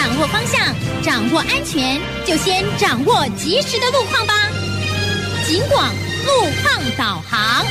掌握方向，掌握安全，就先掌握及时的路况吧。警广路况导航。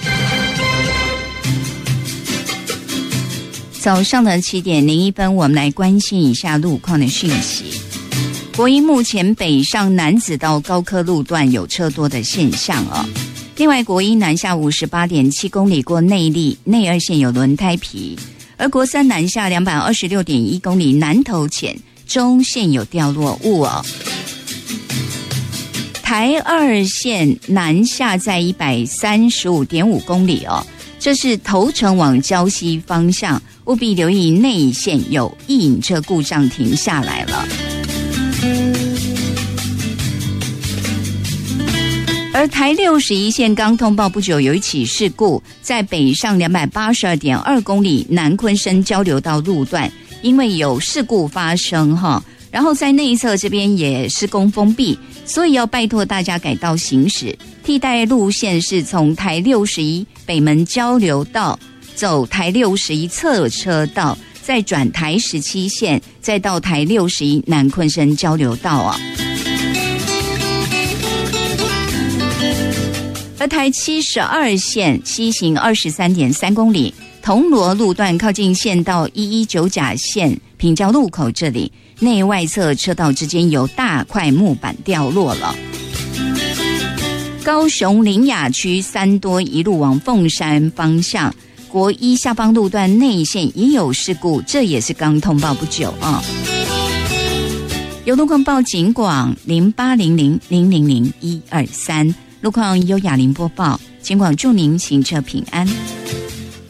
早上的7点01分，我们来关心一下路况的讯息。国一目前北上楠梓到高科路段有车多的现象哦。另外，国一南下58.7公里过内坜内二线有轮胎皮，而国三南下226.1公里南投前中线有掉落物哦。台二线南下在135.5公里哦，这是头城往礁溪方向，务必留意内线有一引车故障停下来了。而台61线刚通报不久有一起事故，在北上282.2公里南昆生交流道路段，因为有事故发生然后在内侧这边也施工封闭，所以要拜托大家改道行驶，替代路线是从台61北门交流道走台61侧车道，再转台17线，再到台61南昆生交流道啊。而台72线西行23.3公里，铜锣路段靠近县道119甲线平交路口这里，内外侧车道之间有大块木板掉落了。高雄苓雅区三多一路往凤山方向，国一下方路段内线也有事故，这也是刚通报不久啊。有路况报警广0800000123，路况由雅玲播报，警广祝您行车平安。